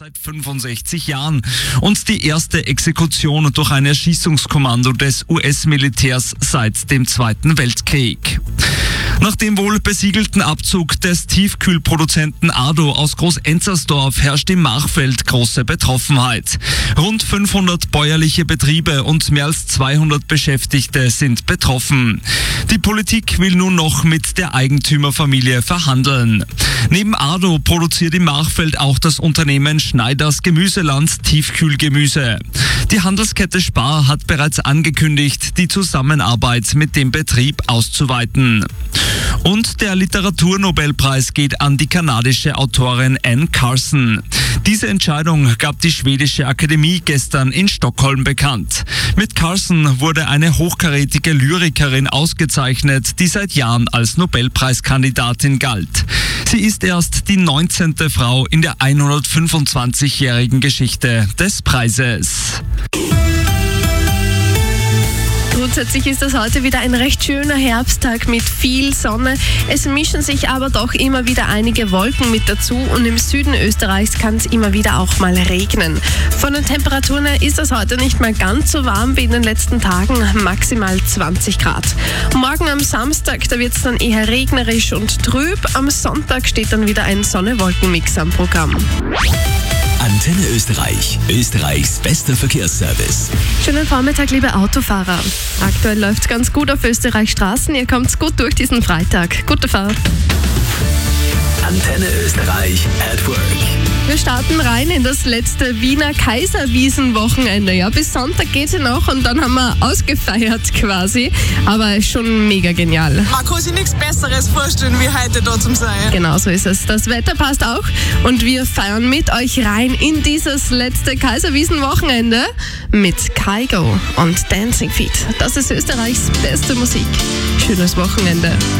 seit 65 Jahren und die erste Exekution durch ein Erschießungskommando des US-Militärs seit dem Zweiten Weltkrieg. Nach dem wohl besiegelten Abzug des Tiefkühlproduzenten Ado aus Groß-Enzersdorf herrscht im Machfeld große Betroffenheit. Rund 500 bäuerliche Betriebe und mehr als 200 Beschäftigte sind betroffen. Die Politik will nun noch mit der Eigentümerfamilie verhandeln. Neben Ado produziert im Machfeld auch das Unternehmen Schneiders Gemüseland Tiefkühlgemüse. Die Handelskette Spar hat bereits angekündigt, die Zusammenarbeit mit dem Betrieb auszuweiten. Und der Literaturnobelpreis geht an die kanadische Autorin Anne Carson. Diese Entscheidung gab die schwedische Akademie gestern in Stockholm bekannt. Mit Carson wurde eine hochkarätige Lyrikerin ausgezeichnet, die seit Jahren als Nobelpreiskandidatin galt. Sie ist erst die 19. Frau in der 125-jährigen Geschichte des Preises. Grundsätzlich ist das heute wieder ein recht schöner Herbsttag mit viel Sonne. Es mischen sich aber doch immer wieder einige Wolken mit dazu und im Süden Österreichs kann es immer wieder auch mal regnen. Von den Temperaturen her ist es heute nicht mal ganz so warm wie in den letzten Tagen, maximal 20 Grad. Morgen am Samstag, da wird es dann eher regnerisch und trüb. Am Sonntag steht dann wieder ein Sonne-Wolken-Mix am Programm. Antenne Österreich, Österreichs bester Verkehrsservice. Schönen Vormittag, liebe Autofahrer. Aktuell läuft es ganz gut auf Österreichs Straßen. Ihr kommt gut durch diesen Freitag. Gute Fahrt. Antenne Österreich at Work. Wir starten rein in das letzte Wiener Kaiserwiesen-Wochenende. Ja, bis Sonntag geht es noch und dann haben wir ausgefeiert quasi. Aber schon mega genial. Man kann sich nichts Besseres vorstellen, wie heute da zu sein. Genau so ist es. Das Wetter passt auch und wir feiern mit euch rein in dieses letzte Kaiserwiesen-Wochenende mit Kygo und Dancing Feet. Das ist Österreichs beste Musik. Schönes Wochenende.